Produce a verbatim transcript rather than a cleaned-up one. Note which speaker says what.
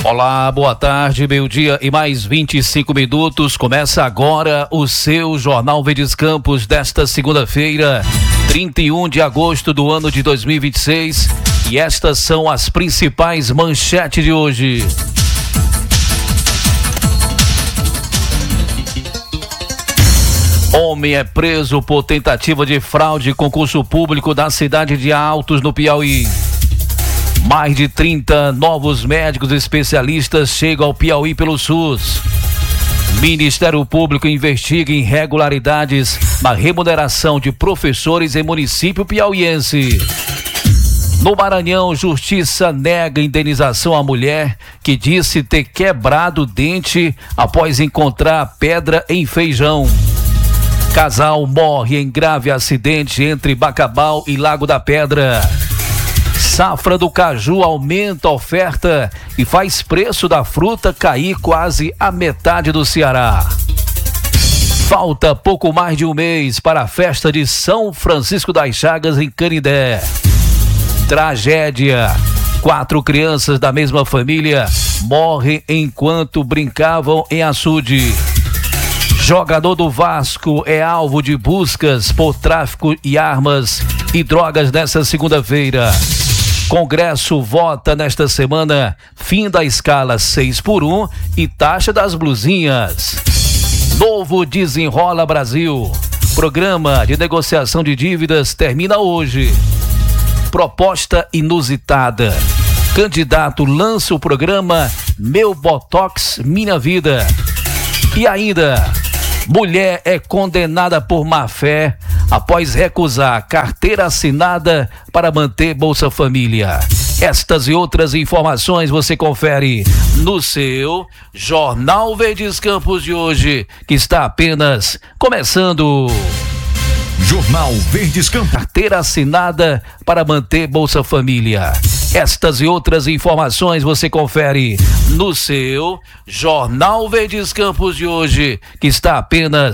Speaker 1: Olá, boa tarde, meio-dia e mais vinte e cinco minutos. Começa agora o seu Jornal Verdes Campos desta segunda-feira, trinta e um de agosto do ano de dois mil e vinte e seis. E estas são as principais manchetes de hoje. Homem é preso por tentativa de fraude em concurso público da cidade de Altos, no Piauí. Mais de trinta novos médicos especialistas chegam ao Piauí pelo SUS. Ministério Público investiga irregularidades na remuneração de professores em município piauiense. No Maranhão, Justiça nega indenização à mulher que disse ter quebrado o dente após encontrar pedra em feijão. Casal morre em grave acidente entre Bacabal e Lago da Pedra. Safra do caju aumenta a oferta e faz preço da fruta cair quase a metade do Ceará. Falta pouco mais de um mês para a festa de São Francisco das Chagas em Canindé. Tragédia. Quatro crianças da mesma família morrem enquanto brincavam em açude. Jogador do Vasco é alvo de buscas por tráfico e armas e drogas nesta segunda-feira. Congresso vota nesta semana fim da escala seis por um e taxa das blusinhas. Novo Desenrola Brasil. Programa de negociação de dívidas termina hoje. Proposta inusitada. Candidato lança o programa Meu Botox Minha Vida. E ainda, mulher é condenada por má-fé após recusar carteira assinada para manter Bolsa Família. Estas e outras informações você confere no seu Jornal Verdes Campos de hoje, que está apenas começando.
Speaker 2: Jornal Verdes Campos.
Speaker 1: Carteira assinada para manter Bolsa Família. Estas e outras informações você confere no seu Jornal Verdes Campos de hoje, que está apenas